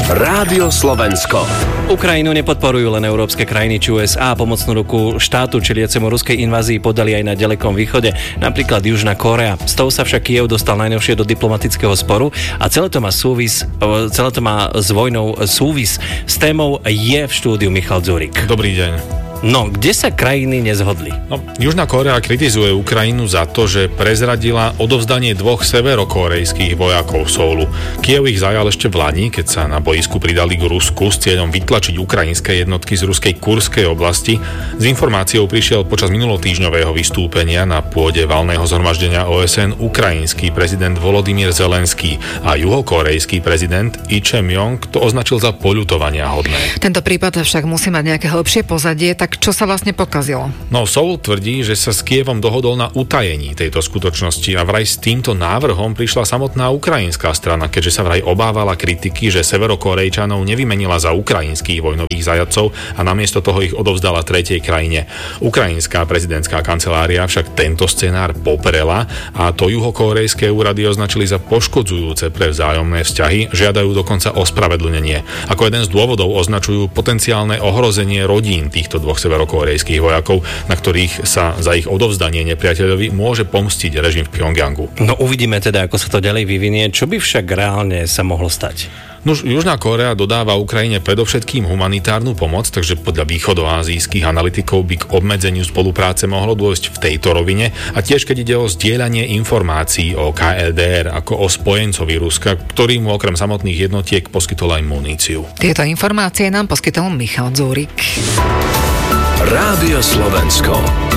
Rádio Slovensko. Ukrajinu nepodporujú len európske krajiny či USA. Pomocnú ruku štátu čeliacemu ruskej invázii podali aj na ďalekom východe, napríklad Južná Kórea. Z toho sa však Kyjev dostal najnovšie do diplomatického sporu a celé to má s vojnou súvis. S témou je v štúdiu Michal Dzúrik. Dobrý deň. No, kde sa krajiny nezhodli? No, Južná Kórea kritizuje Ukrajinu za to, že prezradila odovzdanie 2 severokórejských vojakov Soulu. Kyjev ich zajal ešte v lani, keď sa na boisku pridali k Rusku s cieľom vytlačiť ukrajinské jednotky z ruskej Kurskej oblasti. S informáciou prišiel počas minulotýždňového vystúpenia na pôde valného zhromaždenia OSN ukrajinský prezident Volodymyr Zelenský a juhokórejský prezident Lee Jae-myung to označil za poľutovania hodné. Tento prípad však musí mať nejaké hlbšie pozadie, tak čo sa vlastne pokazilo? No, Soul tvrdí, že sa s Kyjevom dohodol na utajení tejto skutočnosti a vraj s týmto návrhom prišla samotná ukrajinská strana, keďže sa vraj obávala kritiky, že Severokórejčanov nevymenila za ukrajinských vojnových zajatcov a namiesto toho ich odovzdala tretej krajine. Ukrajinská prezidentská kancelária však tento scenár poprela a to juhokórejské úrady označili za poškodzujúce pre vzájomné vzťahy, žiadajú dokonca ospravedlnenie. Ako jeden z dôvodov označujú potenciálne ohrozenie rodín týchto 2 severokórejských vojakov, na ktorých sa za ich odovzdanie nepriateľovi môže pomstiť režim v Pyongyangu. No uvidíme teda, ako sa to ďalej vyvinie. Čo by však reálne sa mohlo stať? Nuž, Južná Kórea dodáva Ukrajine predovšetkým humanitárnu pomoc, takže podľa východoázijských analytikov by k obmedzeniu spolupráce mohlo dôjsť v tejto rovine a tiež keď ide o zdieľanie informácií o KLDR ako o spojencovi Ruska, ktorý mu okrem samotných jednotiek poskytol aj muníciu. Tieto informácie nám poskytol Michal Dzúrik. Rádio Slovensko.